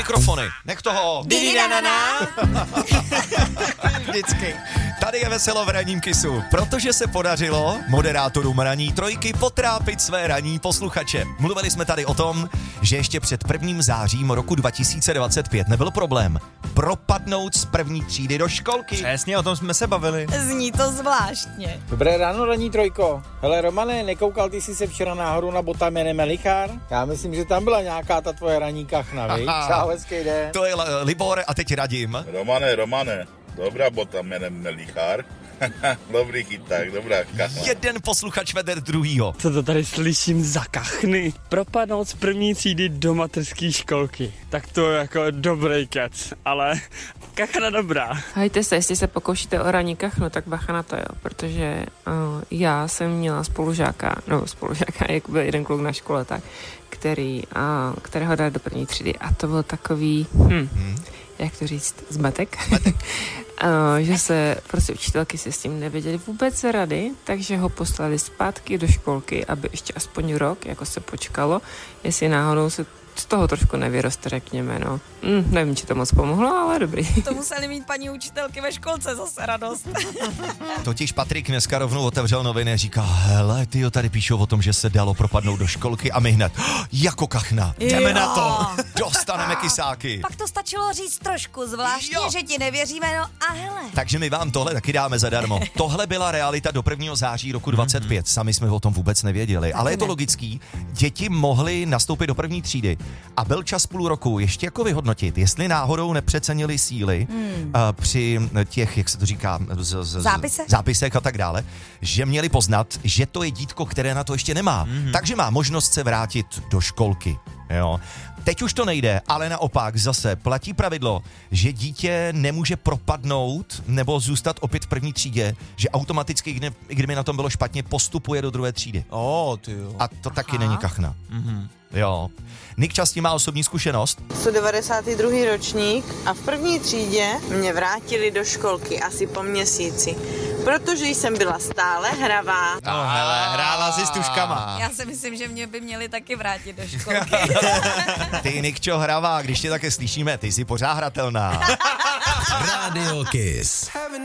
Mikrofony, nech toho. Vždycky. Tady je veselo v ranním Kissu, protože se podařilo moderátorům ranní trojky potrápit své ranní posluchače. Mluvili jsme tady o tom, že ještě před 1. zářím roku 2025 nebyl problém propadnout z první třídy do školky. Přesně, o tom jsme se bavili. Zní to zvláštně. Dobré ráno, ranní trojko. Hele, Romane, nekoukal ty jsi se včera nahoru na bota jménem Melichár? Já myslím, že tam byla nějaká ta tvoje ranní kachna, viď? Čau, hezký den. To je Libor a teď Radim. Romane, dobrá bota jménem Melichár. Dobrý chyták, dobrá kachna. Jeden posluchač vede druhýho. Co to tady slyším za kachny? Propadnout z první třídy do mateřské školky. Tak to je jako dobrý kec, ale kachna dobrá. Hejte se, jestli se pokoušíte o ranní kachnu, tak bacha na to, jo, protože já jsem měla spolužáka, jakoby jeden kluk na škole, tak, kterého dali do první třídy a to byl takový, jak to říct, zmetek. Že se prostě učitelky si s tím nevěděli vůbec rady, takže ho poslali zpátky do školky, aby ještě aspoň rok, jako se počkalo, jestli náhodou se z toho trošku nevyroste, řekněme, no. Nevím, či to moc pomohlo, ale dobrý. To museli mít paní učitelky ve školce zase radost. Totiž Patrik dneska rovnou otevřel noviny a říká, hele, tyjo, tady píšou o tom, že se dalo propadnout do školky a my hned, jako kachna, jdeme na to, dostaneme kysáky. Pak to stačilo říct trošku zvláštně, že ti nevěříme, no a hele. Takže my vám tohle taky dáme zadarmo. Tohle byla realita do 1. září roku 25, sami jsme o tom vůbec nevěděli, ale je to logický, děti mohly nastoupit do první třídy a byl čas půl roku ještě jako vyhodnotit, jestli náhodou nepřecenili síly při těch, jak se to říká, zápisech a tak dále, že měli poznat, že to je dítko, které na to ještě nemá. Takže má možnost se vrátit do školky. Jo. Teď už to nejde, ale naopak zase platí pravidlo, že dítě nemůže propadnout nebo zůstat opět v první třídě, že automaticky, i kdyby na tom bylo špatně, postupuje do druhé třídy. A to taky není kachna. Jo. Nik častě má osobní zkušenost. Jsem 92. ročník a v první třídě mě vrátili do školky asi po měsíci, protože jsem byla stále hravá. No hele, hrála si s tuškama. Já si myslím, že mě by měli taky vrátit do školky. Ty, Nikčo, hravá, když tě také slyšíme, ty jsi pořád hratelná. Radio Kiss.